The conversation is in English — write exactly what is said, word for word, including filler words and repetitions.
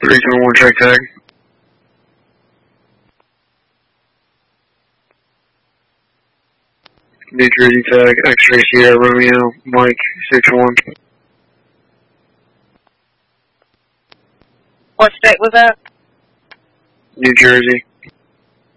three two one, check tag. New Jersey tag, X-ray Sierra Romeo, Mike, six one. What state was that? New Jersey.